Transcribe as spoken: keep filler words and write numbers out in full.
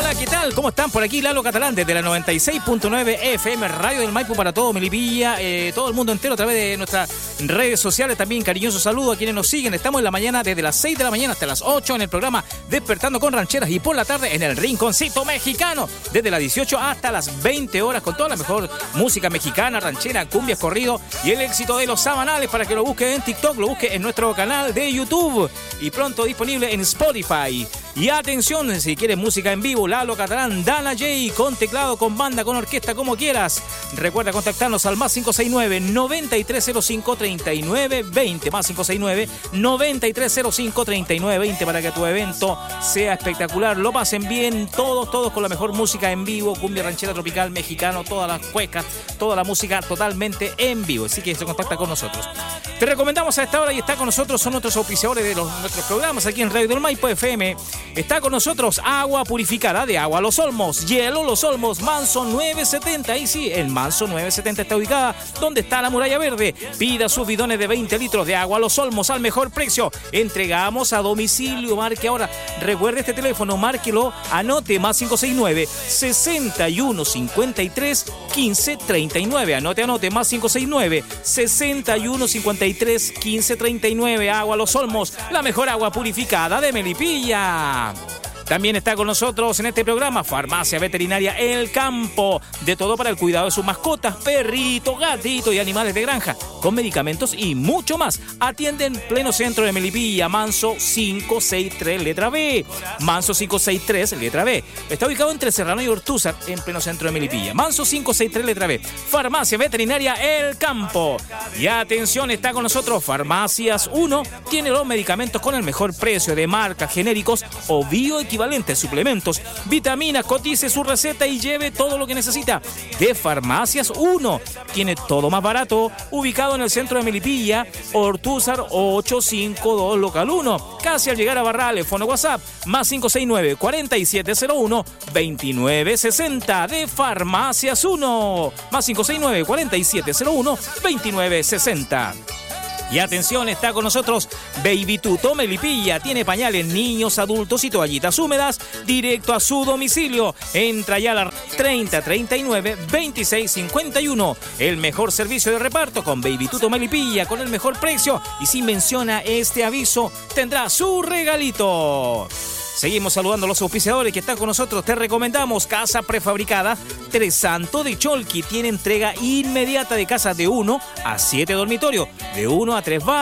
Hola, ¿qué tal? ¿Cómo están? Por aquí Lalo Catalán desde la noventa y seis punto nueve F M Radio del Maipo para todo Melipilla, eh, todo el mundo entero a través de nuestras redes sociales. También cariñoso saludo a quienes nos siguen. Estamos en la mañana desde las seis de la mañana hasta las ocho en el programa Despertando con Rancheras y por la tarde en el Rinconcito Mexicano desde las dieciocho hasta las veinte horas con toda la mejor música mexicana, ranchera, cumbias, corrido y el éxito de los sabanales para que lo busque en TikTok, lo busque en nuestro canal de YouTube y pronto disponible en Spotify. Y atención, si quieres música en vivo, Lalo Catalán, Dana J, con teclado, con banda, con orquesta, como quieras. Recuerda contactarnos al más cinco seis nueve, noventa y tres cero cinco, treinta y nueve veinte, más cinco seis nueve, noventa y tres cero cinco, treinta y nueve veinte para que tu evento sea espectacular. Lo pasen bien, todos, todos con la mejor música en vivo, cumbia, ranchera, tropical, mexicano, todas las cuecas, toda la música totalmente en vivo. Así que se contacta con nosotros. Te recomendamos a esta hora y está con nosotros, son nuestros auspiciadores de los, nuestros programas aquí en Radio del Maipo F M. Está con nosotros agua purificada de Agua Los Olmos, hielo Los Olmos, Manso nueve setenta. Y sí, el Manso nueve setenta está ubicada donde está la Muralla Verde. Pida sus bidones de veinte litros de Agua Los Olmos al mejor precio. Entregamos a domicilio. Marque ahora. Recuerde este teléfono, márquelo, anote más cinco seis nueve, sesenta y uno cincuenta y tres, quince treinta y nueve. Anote, anote, más cinco seis nueve, sesenta y uno cincuenta y tres, quince treinta y nueve. Agua Los Olmos, la mejor agua purificada de Melipilla. También está con nosotros en este programa Farmacia Veterinaria El Campo. De todo para el cuidado de sus mascotas, perritos, gatitos y animales de granja. Con medicamentos y mucho más. Atienden pleno centro de Melipilla, Manso cinco seis tres, letra B. Manso cinco seis tres, letra B. Está ubicado entre Serrano y Ortúzar, en pleno centro de Melipilla. Manso cinco seis tres, letra B. Farmacia Veterinaria El Campo. Y atención, está con nosotros Farmacias uno. Tiene los medicamentos con el mejor precio de marcas, genéricos o bioequivalentes. Suplementos, vitaminas, cotice su receta y lleve todo lo que necesita de Farmacias uno. Tiene todo más barato, ubicado en el centro de Melipilla, Ortúzar ochocientos cincuenta y dos, local uno, casi al llegar a Barrales. Fono WhatsApp, más cinco seis nueve, cuarenta y siete cero uno, veintinueve sesenta de Farmacias uno, más cinco seis nueve, cuarenta y siete cero uno, veintinueve sesenta. Y atención, está con nosotros Baby Tuto Melipilla. Tiene pañales niños, adultos y toallitas húmedas directo a su domicilio. Entra ya a la treinta treinta y nueve, veintiséis cincuenta y uno. El mejor servicio de reparto con Baby Tuto Melipilla, con el mejor precio. Y si menciona este aviso, tendrá su regalito. Seguimos saludando a los auspiciadores que están con nosotros. Te recomendamos Casa Prefabricada Tres Santos de Cholqui. Tiene entrega inmediata de casas de uno a siete dormitorios, de uno a tres baños.